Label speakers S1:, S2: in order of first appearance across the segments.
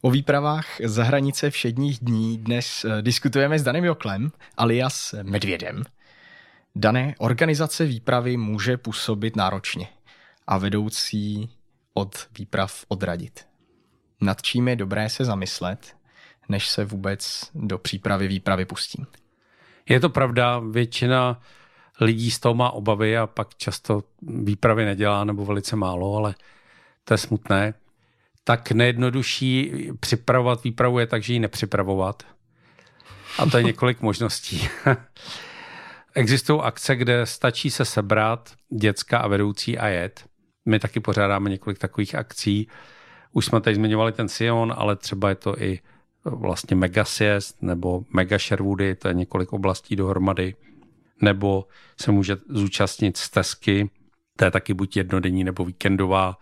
S1: O výpravách za hranice všedních dní dnes diskutujeme s Danem Joklem, alias Medvědem. Dané, organizace výpravy může působit náročně a vedoucí od výprav odradit. Nad čím je dobré se zamyslet, než se vůbec do přípravy výpravy pustím?
S2: Je to pravda, většina lidí z toho má obavy a pak často výpravy nedělá nebo velice málo, ale to je smutné. Tak nejjednodušší připravovat výpravu je tak, že ji nepřipravovat. A to je několik možností. Existují akce, kde stačí se sebrat děcka a vedoucí a jet. My taky pořádáme několik takových akcí. Už jsme tady zmiňovali ten Sion, ale třeba je to i vlastně Mega Siest nebo Mega Sherwoody, to je několik oblastí dohromady. Nebo se může zúčastnit stezky, to je taky buď jednodenní nebo víkendová.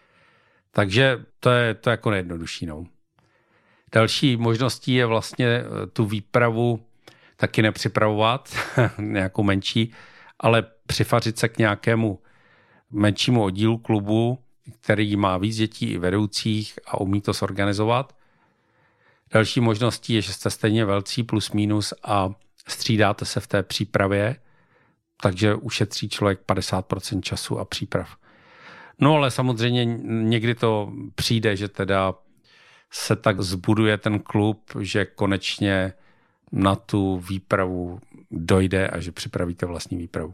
S2: Takže to je jako nejjednodušší. No. Další možností je vlastně tu výpravu taky nepřipravovat, nějakou menší, ale přifařit se k nějakému menšímu oddílu klubu, který má víc dětí i vedoucích a umí to zorganizovat. Další možností je, že jste stejně velcí plus minus a střídáte se v té přípravě, takže ušetří člověk 50% času a příprav. No ale samozřejmě někdy to přijde, že teda se tak zbuduje ten klub, že konečně na tu výpravu dojde a že připravíte vlastní výpravu.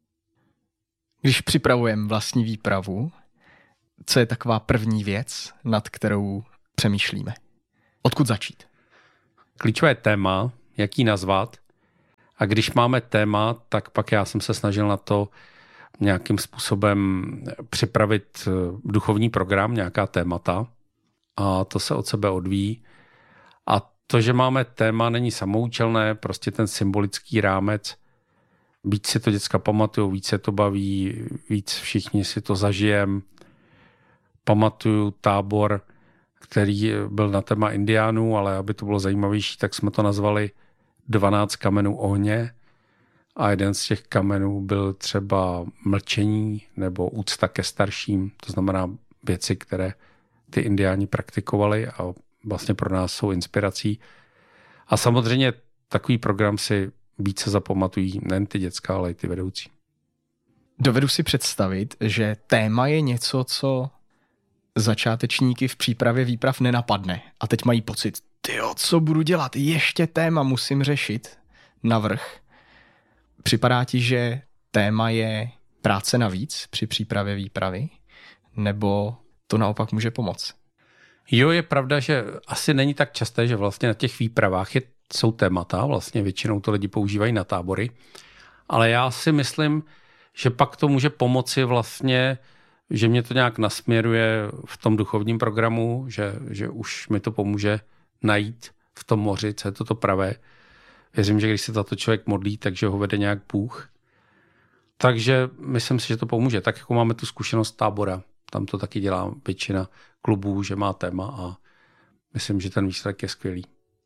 S1: Když připravujeme vlastní výpravu, co je taková první věc, nad kterou přemýšlíme? Odkud začít?
S2: Klíčové téma, jak ji nazvat. A když máme téma, tak pak já jsem se snažil na to nějakým způsobem připravit duchovní program, nějaká témata. A to se od sebe odvíjí. A to, že máme téma, není samoučelné, prostě ten symbolický rámec. Víc si to děcka pamatujou, víc se to baví, víc všichni si to zažijem. Pamatuju tábor, který byl na téma indiánů, ale aby to bylo zajímavější, tak jsme to nazvali 12 kamenů ohně. A jeden z těch kamenů byl třeba mlčení nebo úcta ke starším, to znamená věci, které ty indiáni praktikovali a vlastně pro nás jsou inspirací. A samozřejmě takový program si více zapamatují nejen ty děcka, ale i ty vedoucí.
S1: Dovedu si představit, že téma je něco, co začátečníky v přípravě výprav nenapadne. A teď mají pocit, tyjo, co budu dělat? Ještě téma musím řešit navrch. Připadá ti, že téma je práce navíc při přípravě výpravy? Nebo to naopak může pomoct?
S2: Jo, je pravda, že asi není tak časté, že vlastně na těch výpravách jsou témata, vlastně většinou to lidi používají na tábory, ale já si myslím, že pak to může pomoci vlastně, že mě to nějak nasměruje v tom duchovním programu, že už mi to pomůže najít v tom moři, co je to pravé. Věřím, že když se za to člověk modlí, takže ho vede nějak Bůh. Takže myslím si, že to pomůže. Tak jako máme tu zkušenost tábora, tam to taky dělá většina klubů, že má téma a myslím, že ten výsledek je skvělý.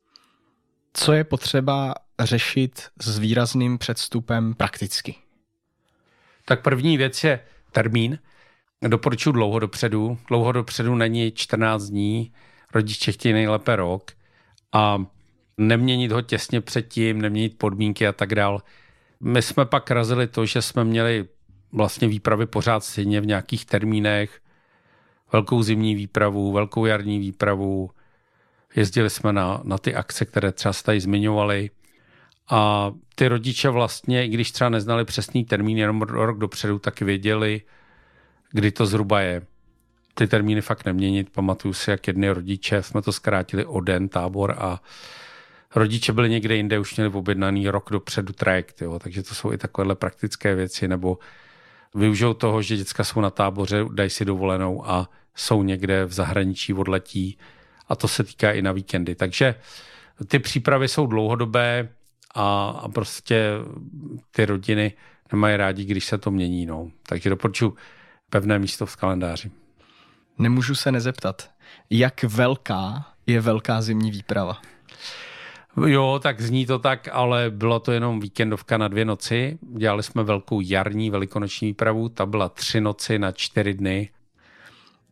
S1: Co je potřeba řešit s výrazným předstupem prakticky?
S2: Tak první věc je termín. Doporučuji dlouho dopředu. Dlouho dopředu není 14 dní, rodiče chtějí nejlépe rok a neměnit ho těsně předtím, neměnit podmínky a tak dál. My jsme pak razili to, že jsme měli vlastně výpravy pořád stejně v nějakých termínech, velkou zimní výpravu, velkou jarní výpravu, jezdili jsme na ty akce, které třeba se tady zmiňovali a ty rodiče vlastně, i když třeba neznali přesný termín jenom rok dopředu, taky věděli, kdy to zhruba je. Ty termíny fakt neměnit. Pamatuju si, jak jedny rodiče, jsme to zkrátili o den tábor a rodiče byli někde jinde, už měli objednaný rok dopředu trajekt, jo. Takže to jsou i takovéhle praktické věci, nebo využijou toho, že děcka jsou na táboře, dají si dovolenou a jsou někde v zahraničí, odletí a to se týká i na víkendy. Takže ty přípravy jsou dlouhodobé a prostě ty rodiny nemají rádi, když se to mění. No. Takže doporučuji pevné místo v kalendáři.
S1: Nemůžu se nezeptat, jak velká je velká zimní výprava?
S2: Jo, tak zní to tak, ale bylo to jenom víkendovka na 2 noci. Dělali jsme velkou jarní velikonoční výpravu, ta byla 3 noci na 4 dny.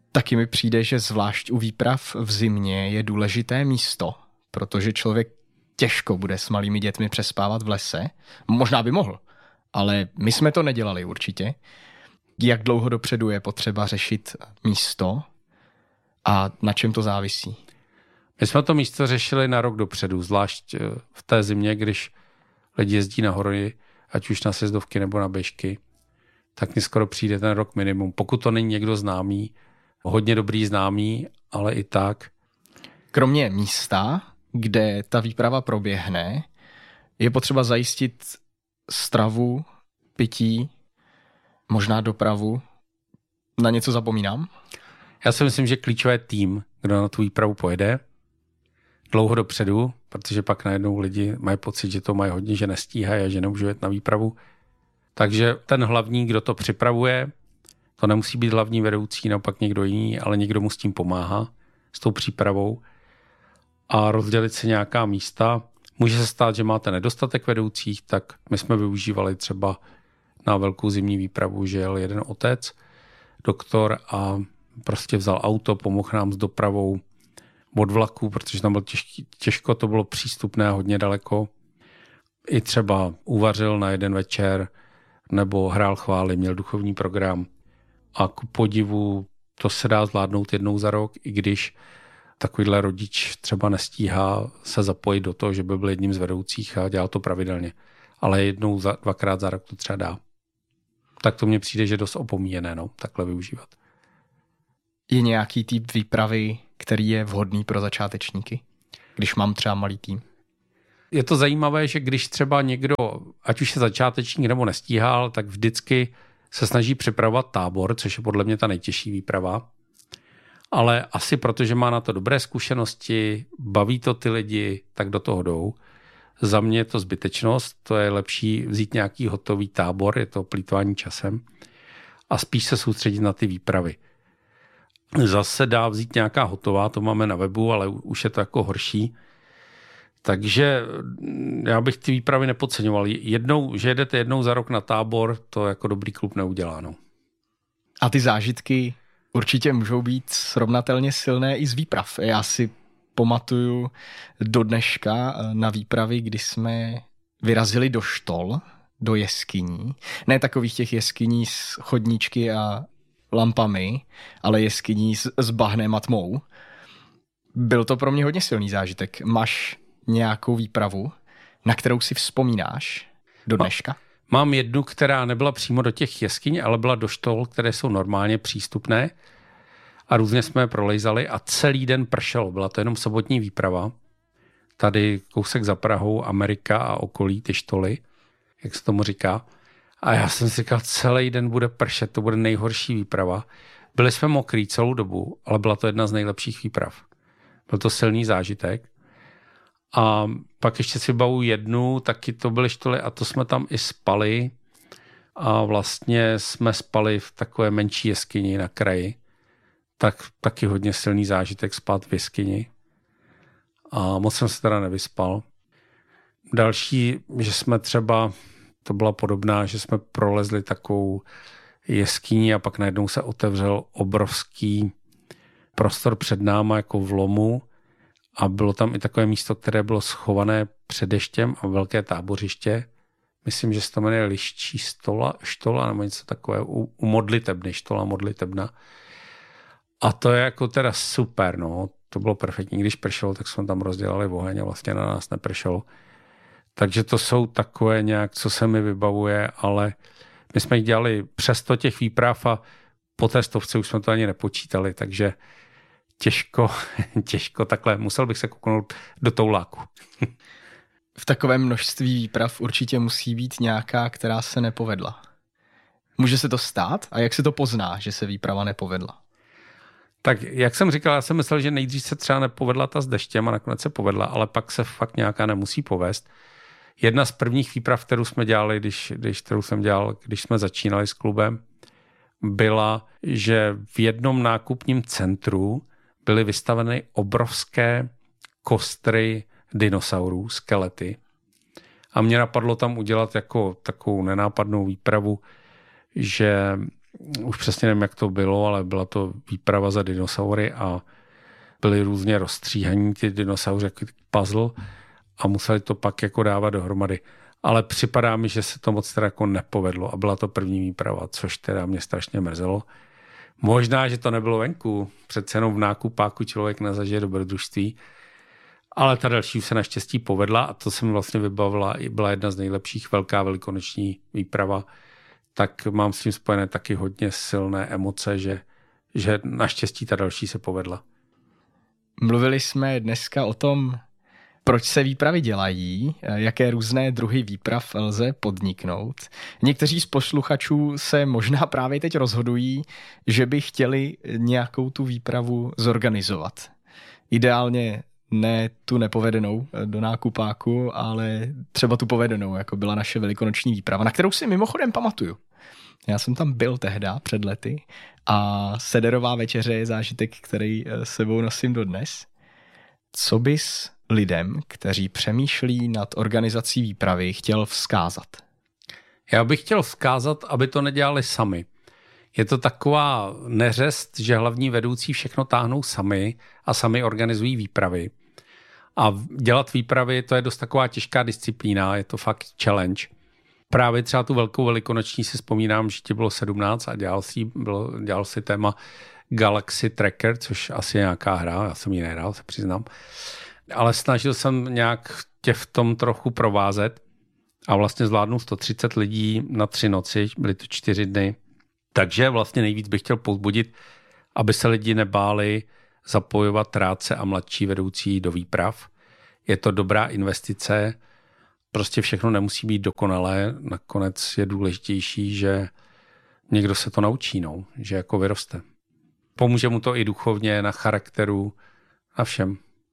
S1: Taky mi přijde, že zvlášť u výprav v zimě je důležité místo, protože člověk těžko bude s malými dětmi přespávat v lese. Možná by mohl, ale my jsme to nedělali určitě. Jak dlouho dopředu je potřeba řešit místo a na čem to závisí?
S2: My jsme to místo řešili na rok dopředu, zvlášť v té zimě, když lidi jezdí na hory, ať už na sjezdovky nebo na běžky, tak mi skoro přijde ten rok minimum. Pokud to není někdo známý, hodně dobrý známý, ale i tak.
S1: Kromě místa, kde ta výprava proběhne, je potřeba zajistit stravu, pití, možná dopravu. Na něco zapomínám?
S2: Já si myslím, že klíčové je tým, kdo na tu výpravu pojede dlouho dopředu, protože pak najednou lidi mají pocit, že to mají hodně, že nestíhají a že nemůžou jet na výpravu. Takže ten hlavní, kdo to připravuje, to nemusí být hlavní vedoucí, naopak někdo jiný, ale někdo mu s tím pomáhá, s tou přípravou a rozdělit si nějaká místa. Může se stát, že máte nedostatek vedoucích, tak my jsme využívali třeba na velkou zimní výpravu, že jel jeden otec, doktor a prostě vzal auto, pomohl nám s dopravou od vlaku, protože tam bylo těžko, to bylo přístupné hodně daleko. I třeba uvařil na jeden večer nebo hrál chvály, měl duchovní program. A ku podivu to se dá zvládnout jednou za rok, i když takovýhle rodič třeba nestíhá se zapojit do toho, že by byl jedním z vedoucích a dělal to pravidelně. Ale dvakrát za rok to třeba dá. Tak to mně přijde, že dost opomíjené, takhle využívat.
S1: Je nějaký typ výpravy, který je vhodný pro začátečníky, když mám třeba malý tým?
S2: Je to zajímavé, že když třeba někdo, ať už je začátečník nebo nestíhal, tak vždycky se snaží připravovat tábor, což je podle mě ta nejtěžší výprava. Ale asi protože má na to dobré zkušenosti, baví to ty lidi, tak do toho jdou. Za mě je to zbytečnost, to je lepší vzít nějaký hotový tábor, je to plýtvání časem a spíš se soustředit na ty výpravy. Zase dá vzít nějaká hotová, to máme na webu, ale už je to jako horší. Takže já bych ty výpravy nepodceňoval. Že jedete jednou za rok na tábor, to jako dobrý klub neudělá.
S1: A ty zážitky určitě můžou být srovnatelně silné i z výprav. Já si pamatuju do dneška na výpravy, kdy jsme vyrazili do štol, do jeskyní. Ne takových těch jeskyní s chodníčky a lampami, ale jeskyní s bahnem a tmou. Byl to pro mě hodně silný zážitek. Máš nějakou výpravu, na kterou si vzpomínáš do dneška?
S2: Mám jednu, která nebyla přímo do těch jeskyň, ale byla do štol, které jsou normálně přístupné a různě jsme je prolejzali a celý den pršelo. Byla to jenom sobotní výprava. Tady kousek za Prahou, Amerika a okolí, ty štoly, jak se tomu říká. A já jsem si říkal, celý den bude pršet, to bude nejhorší výprava. Byli jsme mokrý celou dobu, ale byla to jedna z nejlepších výprav. Byl to silný zážitek. A pak ještě si vybavuju jednu, taky to byly štoly a to jsme tam i spali. A vlastně jsme spali v takové menší jeskyni na kraji. Tak taky hodně silný zážitek spát v jeskyni. A moc jsem se teda nevyspal. Další, že jsme třeba, to byla podobná, že jsme prolezli takovou jeskyni a pak najednou se otevřel obrovský prostor před náma jako v lomu a bylo tam i takové místo, které bylo schované před deštěm a velké tábořiště. Myslím, že se to jmenuje Liščí štola nebo něco takové, u modlitebny, štola modlitebna. A to je jako teda super, to bylo perfektní. Když pršelo, tak jsme tam rozdělali oheň a vlastně na nás nepršelo. Takže to jsou takové nějak, co se mi vybavuje, ale my jsme jich dělali přes 100 těch výprav a po té 100 už jsme to ani nepočítali, takže těžko takhle. Musel bych se kouknout do touláku.
S1: V takovém množství výprav určitě musí být nějaká, která se nepovedla. Může se to stát? A jak se to pozná, že se výprava nepovedla?
S2: Tak jak jsem říkal, já jsem myslel, že nejdřív se třeba nepovedla ta s deštěm a nakonec se povedla, ale pak se fakt nějaká nemusí povést. Jedna z prvních výprav, kterou jsme dělali, když jsme začínali s klubem, byla, že v jednom nákupním centru byly vystaveny obrovské kostry dinosaurů, skelety. A mě napadlo tam udělat jako takovou nenápadnou výpravu, že už přesně nevím, jak to bylo, ale byla to výprava za dinosaury a byly různě rozstříhaní ty dinosauři jako puzzle a museli to pak jako dávat dohromady. Ale připadá mi, že se to moc teda jako nepovedlo a byla to první výprava, což teda mě strašně mrzelo. Možná, že to nebylo venku, přece jenom v nákupáku člověk nezažije dobrodružství, ale ta další se naštěstí povedla a to se mi vlastně vybavila, byla jedna z nejlepších, velká velikonoční výprava, tak mám s tím spojené taky hodně silné emoce, že naštěstí ta další se povedla.
S1: Mluvili jsme dneska o tom, proč se výpravy dělají, jaké různé druhy výprav lze podniknout. Někteří z posluchačů se možná právě teď rozhodují, že by chtěli nějakou tu výpravu zorganizovat. Ideálně ne tu nepovedenou do nákupáku, ale třeba tu povedenou, jako byla naše velikonoční výprava, na kterou si mimochodem pamatuju. Já jsem tam byl tehda před lety a sederová večeře je zážitek, který s sebou nosím dodnes. Co bys lidem, kteří přemýšlí nad organizací výpravy, chtěl vzkázat?
S2: Já bych chtěl vzkázat, aby to nedělali sami. Je to taková neřest, že hlavní vedoucí všechno táhnou sami a sami organizují výpravy. A dělat výpravy, to je dost taková těžká disciplína, je to fakt challenge. Právě třeba tu velkou velikonoční si vzpomínám, že ti bylo 17 a dělal si téma Galaxy Tracker, což asi je nějaká hra, já jsem ji nehrál, se přiznám. Ale snažil jsem nějak tě v tom trochu provázet a vlastně zvládnu 130 lidí na 3 noci, byly to 4 dny. Takže vlastně nejvíc bych chtěl povzbudit, aby se lidi nebáli zapojovat rádce a mladší vedoucí do výprav. Je to dobrá investice, prostě všechno nemusí být dokonalé, nakonec je důležitější, že někdo se to naučí, že jako vyroste. Pomůže mu to i duchovně, na charakteru, na všem.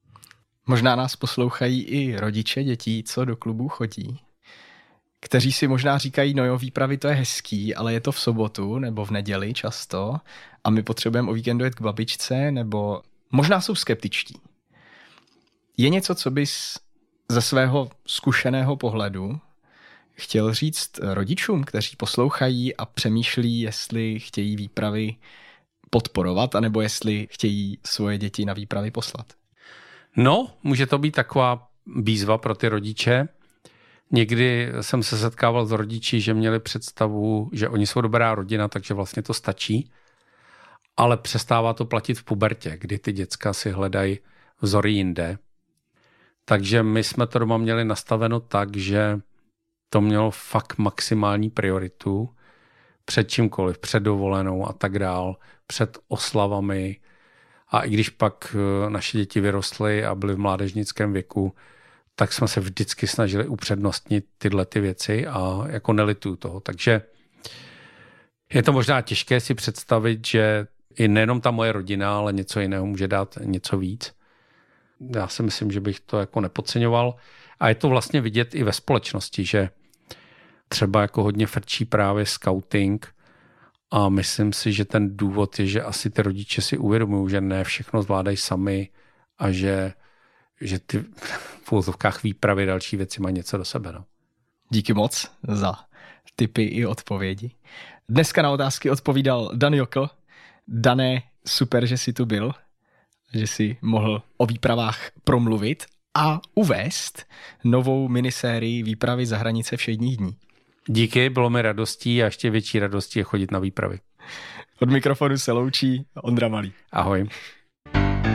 S1: Možná nás poslouchají i rodiče dětí, co do klubů chodí, kteří si možná říkají, no jo, výpravy to je hezký, ale je to v sobotu nebo v neděli často a my potřebujeme o víkendu jet k babičce, nebo možná jsou skeptičtí. Je něco, co bys ze svého zkušeného pohledu chtěl říct rodičům, kteří poslouchají a přemýšlí, jestli chtějí výpravy podporovat, anebo jestli chtějí svoje děti na výpravy poslat?
S2: No, může to být taková výzva pro ty rodiče. Někdy jsem se setkával s rodiči, že měli představu, že oni jsou dobrá rodina, takže vlastně to stačí, ale přestává to platit v pubertě, kdy ty děcka si hledají vzory jinde. Takže my jsme to doma měli nastaveno tak, že to mělo fakt maximální prioritu před čímkoliv, před dovolenou a tak dál, před oslavami. A i když pak naše děti vyrostly a byly v mládežnickém věku, tak jsme se vždycky snažili upřednostnit tyhle ty věci a jako nelituju toho. Takže je to možná těžké si představit, že i nejenom ta moje rodina, ale něco jiného může dát něco víc. Já si myslím, že bych to jako nepodceňoval. A je to vlastně vidět i ve společnosti, že třeba jako hodně frčí právě scouting a myslím si, že ten důvod je, že asi ty rodiče si uvědomují, že ne všechno zvládají sami a že ty v úvozovkách výpravy další věci mají něco do sebe. No.
S1: Díky moc za tipy i odpovědi. Dneska na otázky odpovídal Dan Jokl. Dané, super, že jsi tu byl, že jsi mohl o výpravách promluvit a uvést novou minisérii Výpravy za hranice všedních dní.
S2: Díky, bylo mi radostí a ještě větší radostí je chodit na výpravy.
S1: Od mikrofonu se loučí Ondra Malý.
S2: Ahoj.